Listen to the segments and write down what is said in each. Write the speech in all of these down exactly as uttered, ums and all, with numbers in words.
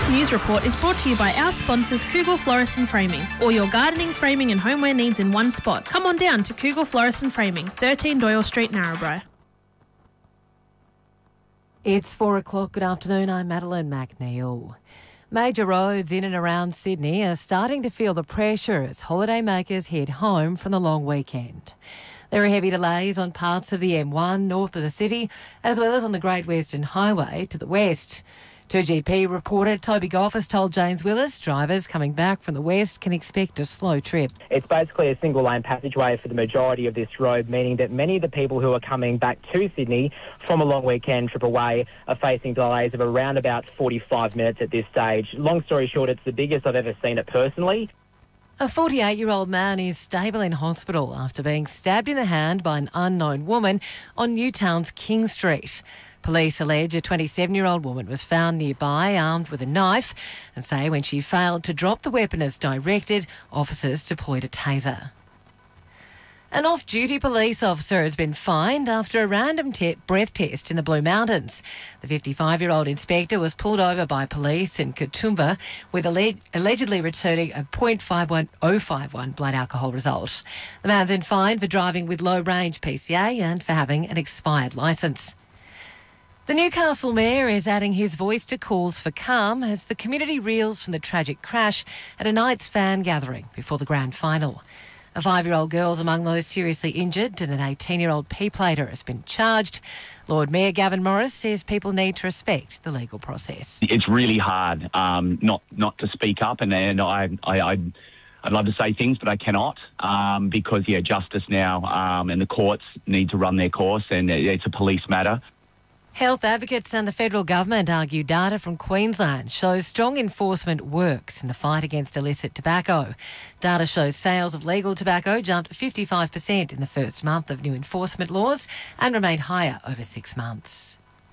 This news report is brought to you by our sponsors Kugel Florist and Framing. All your gardening, framing and homeware needs in one spot. Come on down to Kugel Florist and Framing, thirteen Doyle Street, Narrabri. It's four o'clock. Good afternoon. I'm Madeline McNeil. Major roads in and around Sydney are starting to feel the pressure as holidaymakers head home from the long weekend. There are heavy delays on parts of the M one north of the city, as well as on the Great Western Highway to the west. two G P reporter Toby Goff has told James Willis drivers coming back from the west can expect a slow trip. It's basically a single lane passageway for the majority of this road, meaning that many of the people who are coming back to Sydney from a long weekend trip away are facing delays of around about forty-five minutes at this stage. Long story short, it's the biggest I've ever seen it personally. A forty-eight-year-old man is stable in hospital after being stabbed in the hand by an unknown woman on Newtown's King Street. Police allege a twenty-seven-year-old woman was found nearby armed with a knife and say when she failed to drop the weapon as directed, officers deployed a taser. An off-duty police officer has been fined after a random te- breath test in the Blue Mountains. The fifty-five-year-old inspector was pulled over by police in Katoomba with alleg- allegedly returning a point five one oh five one blood alcohol result. The man's been fined for driving with low-range P C A and for having an expired licence. The Newcastle Mayor is adding his voice to calls for calm as the community reels from the tragic crash at a Knights fan gathering before the grand final. A five-year-old girl is among those seriously injured and an eighteen-year-old P-plater has been charged. Lord Mayor Gavin Morris says people need to respect the legal process. It's really hard um, not not to speak up, and, and I, I, I'd, I'd love to say things, but I cannot um, because, yeah, justice now um, and the courts need to run their course, and it's a police matter. Health advocates and the federal government argue data from Queensland shows strong enforcement works in the fight against illicit tobacco. Data shows sales of legal tobacco jumped fifty-five percent in the first month of new enforcement laws and remained higher over six months.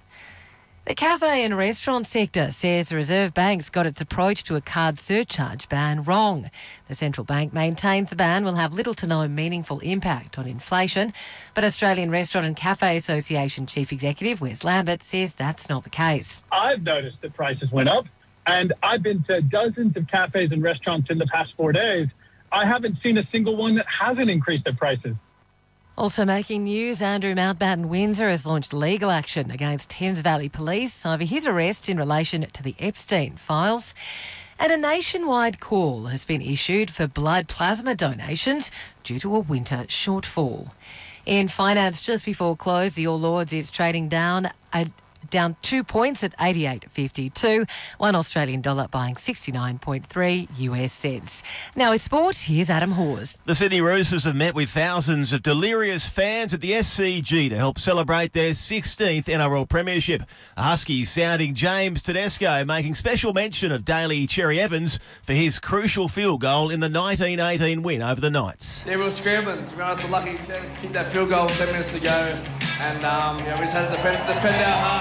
The cafe and restaurant sector says the Reserve Bank's got its approach to a card surcharge ban wrong. The central bank maintains the ban will have little to no meaningful impact on inflation, but Australian Restaurant and Cafe Association Chief Executive Wes Lambert says that's not the case. I've noticed that prices went up, and I've been to dozens of cafes and restaurants in the past four days. I haven't seen a single one that hasn't increased their prices. Also making news, Andrew Mountbatten Windsor has launched legal action against Thames Valley Police over his arrest in relation to the Epstein files. And a nationwide call has been issued for blood plasma donations due to a winter shortfall. In finance, just before close, the All Ords is trading down a down two points at eighty-eight fifty-two. One Australian dollar buying sixty-nine point three U S cents. Now with sport, here's Adam Hawes. The Sydney Roosters have met with thousands of delirious fans at the S C G to help celebrate their sixteenth N R L Premiership. Huskies sounding James Tedesco, making special mention of Daly Cherry Evans for his crucial field goal in the nineteen eighteen win over the Knights. Yeah, we were scrambling. To be honest, we're lucky to kick that field goal with ten minutes to go. And um, you know, we just had to defend, defend our heart.